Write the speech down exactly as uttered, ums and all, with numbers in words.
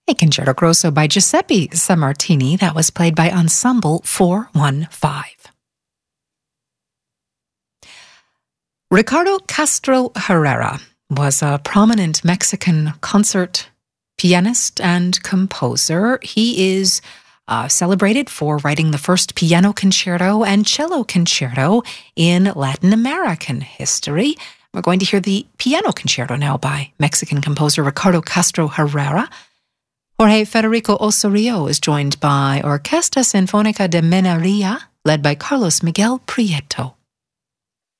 A Concerto Grosso by Giuseppe Sammartini that was played by Ensemble four one five. Ricardo Castro Herrera was a prominent Mexican concert pianist and composer. He is uh, celebrated for writing the first piano concerto and cello concerto in Latin American history. We're going to hear the piano concerto now by Mexican composer Ricardo Castro Herrera. Jorge Federico Osorio is joined by Orquesta Sinfónica de Minería, led by Carlos Miguel Prieto.